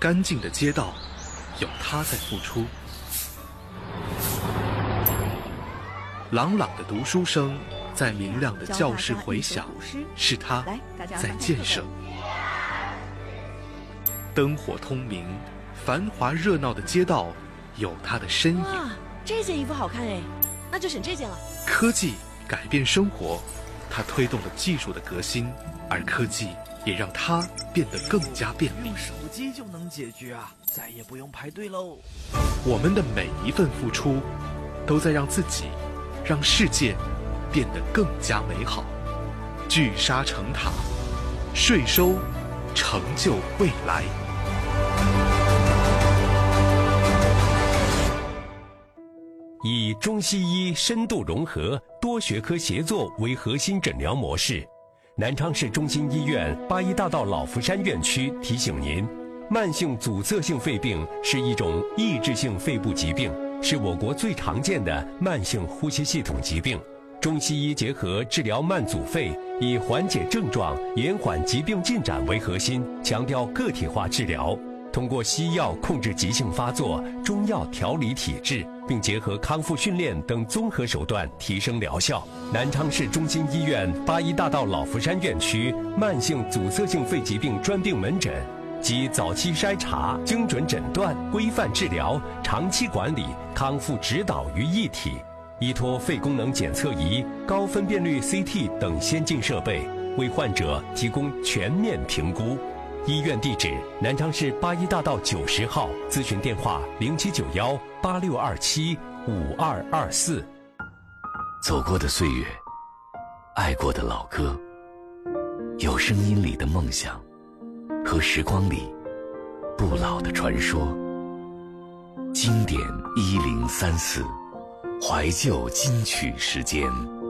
干净的街道，有他在付出；朗朗的读书声在明亮的教室回响，是他在建设。灯火通明、繁华热闹的街道，有他的身影。 哇，这件衣服好看哎，那就选这件了。 科技改变生活，它推动了技术的革新，而科技也让它变得更加便利。 用手机就能解决啊，再也不用排队喽。 我们的每一份付出，都在让自己、让世界变得更加美好。聚沙成塔，税收成就未来。 以中西医深度融合、多学科协作为核心诊疗模式，南昌市中心医院81大道老福山院区提醒您：慢性阻塞性肺病是一种抑制性肺部疾病，是我国最常见的慢性呼吸系统疾病。中西医结合治疗慢阻肺，以缓解症状、延缓疾病进展为核心，强调个体化治疗。通过西药控制急性发作，中药调理体质，并结合康复训练等综合手段提升疗效。南昌市中心医院81大道老福山院区慢性阻塞性肺疾病专病门诊，集早期筛查、精准诊断、规范治疗、长期管理、康复指导于一体，依托肺功能检测仪、高分辨率 CT 等先进设备，为患者提供全面评估。医院地址：南昌市81大道90号，咨询电话079186275224。 走过的岁月，爱过的老歌，有声音里的梦想，和时光里不老的传说。经典1034，怀旧金曲时间。